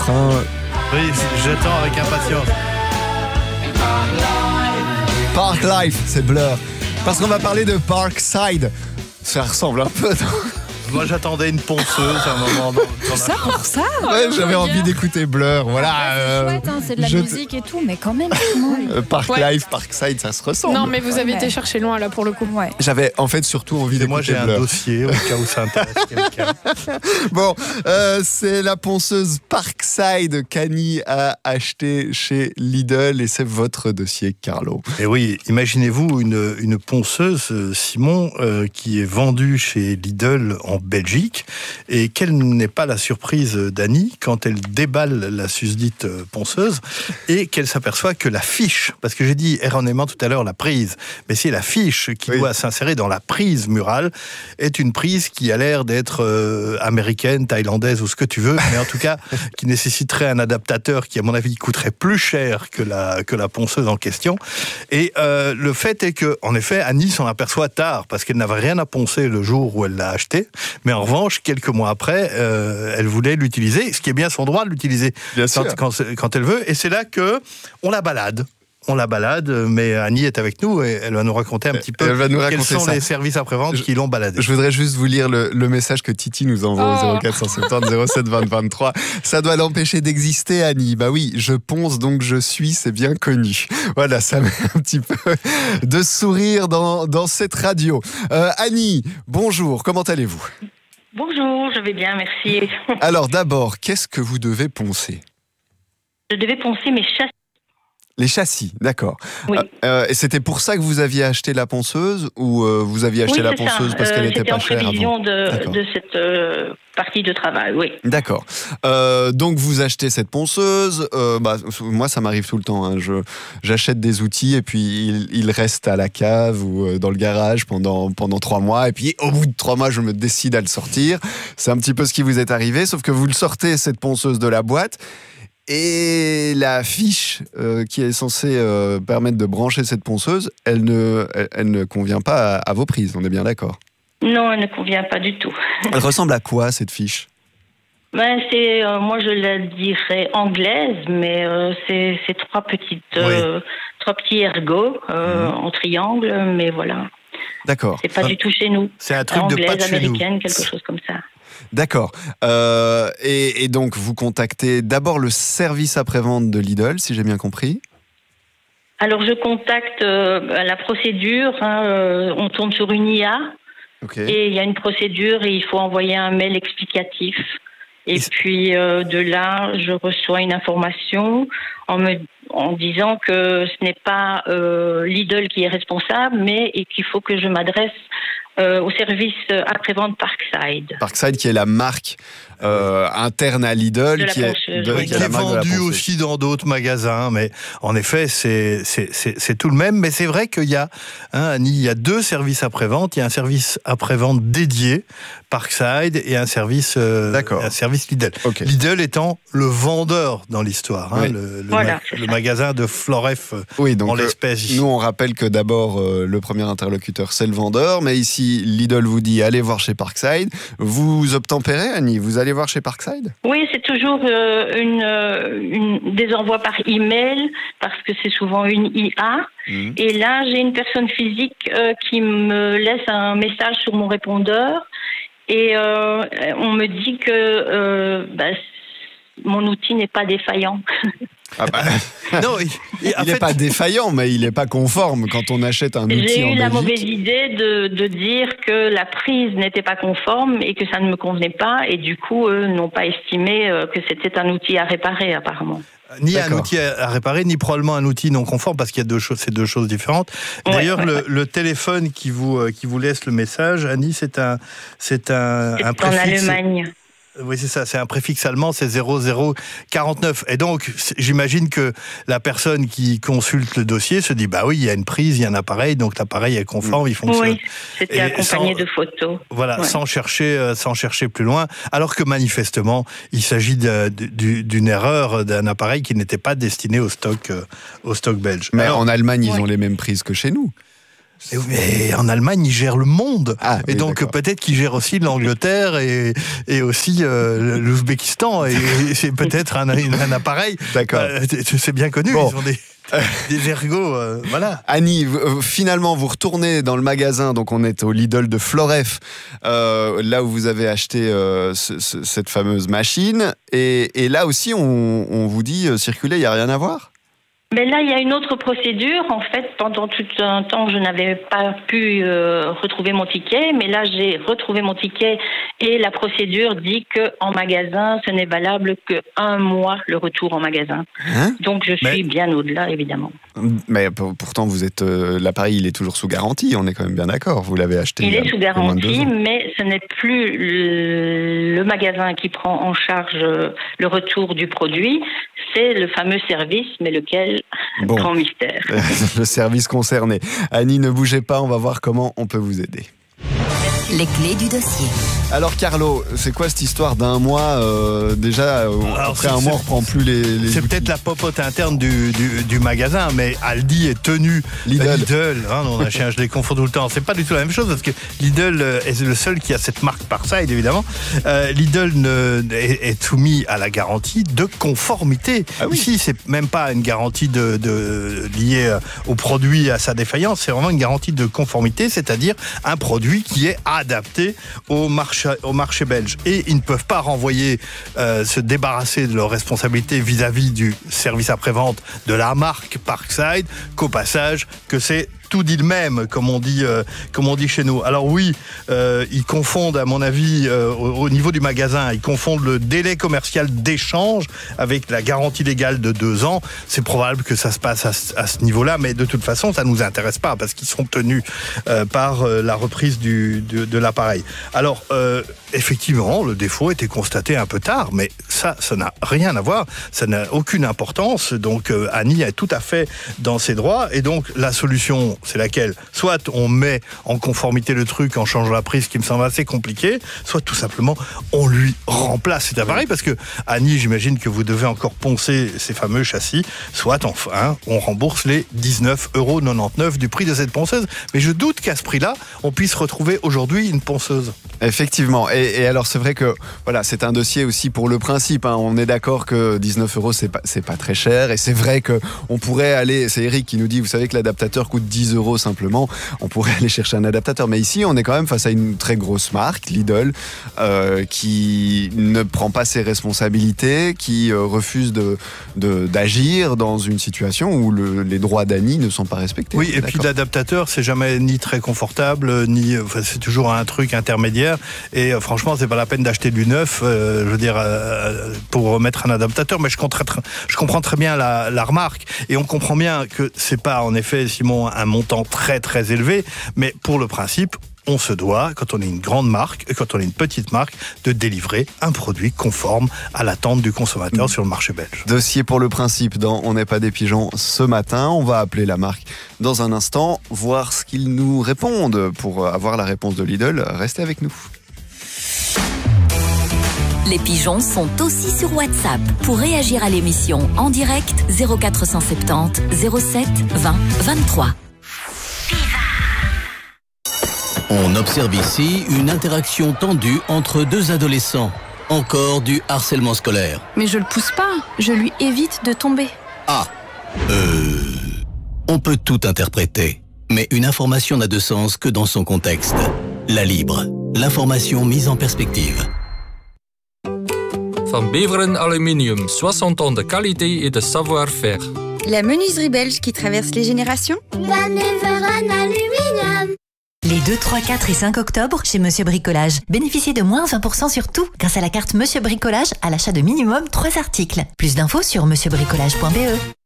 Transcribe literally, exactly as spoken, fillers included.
Oui, j'attends avec impatience. Park Life, c'est Blur. Parce qu'on va parler de Parkside. Ça ressemble un peu, non ? Moi, j'attendais une ponceuse à un moment. Dans, dans Ça pour ça Ouais, j'avais envie d'écouter Blur. Voilà. Ah, c'est euh, chouette, hein, c'est de la je- musique et tout, mais quand même. euh, Park Ouais. Life, Parkside, ça se ressemble. Non, mais vous avez Ouais. été chercher loin là pour le coup. Ouais. J'avais en fait surtout envie Et d'écouter moi, j'ai un Blur. dossier au cas où ça intéresse quelqu'un. Bon, euh, c'est la ponceuse Parkside qu'Annie a acheté chez Lidl et c'est votre dossier, Carlo. Et oui, imaginez-vous une, une ponceuse, euh, Simon, euh, qui est vendue chez Lidl en Belgique. Et quelle n'est pas la surprise d'Annie quand elle déballe la susdite euh, ponceuse et qu'elle s'aperçoit que la fiche, parce que j'ai dit erronément tout à l'heure la prise, mais c'est la fiche qui Oui. doit s'insérer dans la prise murale, est une prise qui a l'air d'être euh, américaine, thaïlandaise ou ce que tu veux, mais en tout cas qui nécessiterait un adaptateur qui, à mon avis, coûterait plus cher que la, que la ponceuse en question. Et euh, le fait est que, en effet, Annie s'en aperçoit tard parce qu'elle n'avait rien à poncer le jour où elle l'a acheté, mais en revanche, quelques mois après, euh, elle voulait l'utiliser, ce qui est bien son droit de l'utiliser Bien quand, sûr. quand, quand elle veut. Et c'est là que on la balade. On la balade, mais Annie est avec nous et elle va nous raconter un petit peu Elle va nous quels raconter sont ça. les services après-vente Je- qui l'ont baladée. Je voudrais juste vous lire le, le message que Titi nous envoie Oh. au zéro quatre cent soixante-dix zéro sept vingt vingt-trois. Ça doit l'empêcher d'exister, Annie. Bah oui, je ponce donc je suis, c'est bien connu. Voilà, ça met un petit peu de sourire dans, dans cette radio. Euh, Annie, bonjour, comment allez-vous ? Bonjour, je vais bien, merci. Alors d'abord, qu'est-ce que vous devez poncer ? Je devais poncer mes châssis. Les châssis, d'accord. Oui. Euh, et c'était pour ça que vous aviez acheté la ponceuse ou euh, vous aviez acheté Oui, la c'est ça. ponceuse parce Euh, qu'elle n'était C'était pas en chère prévision avant de, D'accord. de cette euh, partie de travail, oui. D'accord. Euh, donc vous achetez cette ponceuse. Euh, bah, moi, ça m'arrive tout le temps. Hein. Je, j'achète des outils et puis ils il restent à la cave ou euh, dans le garage pendant, pendant trois mois. Et puis au bout de trois mois, je me décide à le sortir. C'est un petit peu ce qui vous est arrivé, sauf que vous le sortez, cette ponceuse de la boîte. Et la fiche euh, qui est censée euh, permettre de brancher cette ponceuse, elle ne, elle, elle ne convient pas à, à vos prises, on est bien d'accord. Non, elle ne convient pas du tout. Elle ressemble à quoi, cette fiche ? Ben, c'est, euh, moi, je la dirais anglaise, mais euh, c'est, c'est trois petites, euh, trois petits ergots euh, Mhm. en triangle, mais voilà. D'accord. C'est pas Ah, du tout chez nous. C'est un truc de pas Anglaise, de chez nous. américaine, quelque chose comme ça. D'accord. Euh, et, et donc, vous contactez d'abord le service après-vente de Lidl, si j'ai bien compris. Alors, je contacte euh, la procédure. Hein, euh, on tourne sur une I A. Ok. Et il y a une procédure et il faut envoyer un mail explicatif. Et puis euh, de là, je reçois une information en me en disant que ce n'est pas euh, Lidl qui est responsable, mais et qu'il faut que je m'adresse euh, au service après-vente Parkside. Parkside, qui est la marque euh, interne à Lidl, De la qui est, ponceuse, de- oui. qui est est la marque de la vendu ponceuse. aussi dans d'autres magasins, mais en effet, c'est, c'est, c'est, c'est tout le même. Mais c'est vrai qu'il y a, hein, Annie, il y a deux services après-vente. Il y a un service après-vente dédié, Parkside, et un service, euh, D'accord. un service Lidl. Ok. Lidl étant le vendeur dans l'histoire, hein, Oui. le, le, Voilà, ma- c'est le ça. magasin de Floref euh, Oui, donc en euh, l'espèce. nous on rappelle que d'abord euh, le premier interlocuteur c'est le vendeur, mais ici Lidl vous dit allez voir chez Parkside. Vous obtempérez, Annie, vous allez voir chez Parkside ? Oui, c'est toujours euh, une, euh, une, des envois par email parce que c'est souvent une I A. Mhm. Et là, j'ai une personne physique euh, qui me laisse un message sur mon répondeur et euh, on me dit que euh, bah, mon outil n'est pas défaillant. Ah bah, Non, il, il- en il n'est fait, pas défaillant, mais il n'est pas conforme quand on achète un outil J'ai en eu la Belgique. mauvaise idée de, de dire que la prise n'était pas conforme et que ça ne me convenait pas et du coup, eux n'ont pas estimé euh, que c'était un outil à réparer apparemment. ni un D'accord. outil à à réparer, ni probablement un outil non conforme, parce qu'il y a deux choses, c'est deux choses différentes. Ouais, D'ailleurs, ouais, le, ouais. le téléphone qui vous euh, qui vous laisse le message, Annie, c'est un c'est un, C'est un en préfixe. Allemagne. Oui, c'est ça, c'est un préfixe allemand, c'est zéro zéro quarante-neuf. Et donc, c'est- j'imagine que la personne qui consulte le dossier se dit, bah oui, il y a une prise, il y a un appareil, donc l'appareil est conforme, il fonctionne. Oui, c'était Et accompagné sans- de photos. Voilà, Ouais. sans chercher, euh, sans chercher plus loin, alors que manifestement, il s'agit de- de- du- d'une erreur d'un appareil qui n'était pas destiné au stock, euh, au stock belge. Mais Alors, en Allemagne, ils Ouais. ont les mêmes prises que chez nous. Mais en Allemagne, ils gèrent le monde. Ah, et oui, donc d'accord. peut-être qu'ils gèrent aussi l'Angleterre et, et aussi euh, l'Ouzbékistan. Et, et c'est peut-être un, un appareil. D'accord. Euh, c'est bien connu. Bon. Ils ont des, des ergots. Euh, voilà. Annie, vous- finalement, vous retournez dans le magasin, donc on est au Lidl de Floref, euh, là où vous avez acheté euh, ce- ce- cette fameuse machine. Et, et là aussi, on, on vous dit, euh, circuler, il n'y a rien à voir? Mais là, il y a une autre procédure. En fait, pendant tout un temps, je n'avais pas pu euh, retrouver mon ticket, mais là, j'ai retrouvé mon ticket et la procédure dit que en magasin, ce n'est valable que un mois le retour en magasin. Hein? Donc, je suis Mais- bien au-delà, évidemment. Mais pour- pourtant, vous êtes euh, l'appareil, il est toujours sous garantie, on est quand même bien d'accord. Vous l'avez acheté Il y a est sous il y a moins de deux garantie, ans. mais ce n'est plus le, le magasin qui prend en charge le retour du produit, c'est le fameux service, mais lequel, Bon. grand mystère. Le service concerné. Annie, ne bougez pas, on va voir comment on peut vous aider. Les clés du dossier. Alors Carlo, c'est quoi cette histoire d'un mois euh, déjà euh, Alors, après c'est- un mois on c'est- reprend plus les, les C'est outils. peut-être la popote interne du, du, du magasin, mais Aldi est tenu. Lidl. Lidl, hein, on a, je les confonds tout le temps. C'est pas du tout la même chose parce que Lidl euh, est le seul qui a cette marque Parkside, évidemment. Euh, Lidl ne, est, est soumis à la garantie de conformité. Ah oui. Ici, c'est même pas une garantie de, de, liée au produit, à sa défaillance. C'est vraiment une garantie de conformité, c'est-à-dire un produit qui est adapté au marché, au marché belge. Et ils ne peuvent pas renvoyer, euh, se débarrasser de leurs responsabilités vis-à-vis du service après-vente de la marque Parkside qu'au passage que c'est tout dit le même, comme on dit, euh, comme on dit chez nous. Alors oui, euh, ils confondent, à mon avis, euh, au, au niveau du magasin, ils confondent le délai commercial d'échange avec la garantie légale de deux ans. C'est probable que ça se passe à, ce- à ce niveau-là, mais de toute façon, ça nous intéresse pas parce qu'ils sont tenus euh, par euh, la reprise du, de, de l'appareil. Alors, euh, effectivement, le défaut était constaté un peu tard, mais ça, ça n'a rien à voir, ça n'a aucune importance. Donc, euh, Annie est tout à fait dans ses droits, et donc la solution, c'est laquelle? Soit on met en conformité le truc en changeant la prise, qui me semble assez compliqué, soit tout simplement on lui remplace cet appareil, parce que Annie, j'imagine que vous devez encore poncer ces fameux châssis, soit enfin on rembourse les dix-neuf euros quatre-vingt-dix-neuf du prix de cette ponceuse. Mais je doute qu'à ce prix-là, on puisse retrouver aujourd'hui une ponceuse. Effectivement. Et, et alors c'est vrai que voilà, c'est un dossier aussi pour le principe. Hein. On est d'accord que dix-neuf euros c'est pas c'est pas très cher, et c'est vrai que on pourrait aller. C'est Eric qui nous dit, vous savez que l'adaptateur coûte dix euros simplement. On pourrait aller chercher un adaptateur, mais ici on est quand même face à une très grosse marque, Lidl, euh, qui ne prend pas ses responsabilités, qui euh, refuse de, de d'agir dans une situation où le, les droits d'Annie ne sont pas respectés. Oui, On est et puis d'accord. l'adaptateur, c'est jamais ni très confortable, ni, enfin, c'est toujours un truc intermédiaire. Et euh, franchement, c'est pas la peine d'acheter du neuf, euh, je veux dire, euh, pour mettre un adaptateur. Mais je comprends, très- je comprends très bien la, la remarque, et on comprend bien que c'est pas, en effet, Simon, un montant très très élevé, mais pour le principe, on se doit, quand on est une grande marque et quand on est une petite marque, de délivrer un produit conforme à l'attente du consommateur sur le marché belge. Dossier pour le principe dans On n'est pas des pigeons ce matin. On va appeler la marque dans un instant, voir ce qu'ils nous répondent. Pour avoir la réponse de Lidl, restez avec nous. Les pigeons sont aussi sur WhatsApp. Pour réagir à l'émission en direct, zéro quatre cent soixante-dix zéro sept vingt vingt-trois. On observe ici une interaction tendue entre deux adolescents. Encore du harcèlement scolaire. Mais je le pousse pas, je lui évite de tomber. Ah, euh... On peut tout interpréter, mais une information n'a de sens que dans son contexte. La Libre, l'information mise en perspective. Van Beveren Aluminium, soixante ans de qualité et de savoir-faire. La menuiserie belge qui traverse les générations. Van Beveren Aluminium. Les deux, trois, quatre et cinq octobre, chez Monsieur Bricolage. Bénéficiez de moins vingt pour cent sur tout, grâce à la carte Monsieur Bricolage à l'achat de minimum trois articles. Plus d'infos sur monsieur bricolage point b e.